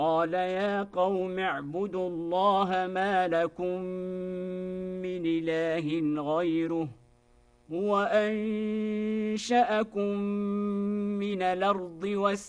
قال يا قوم اعبدوا الله ما لكم من إله غيره هو أنشأكم من الأرض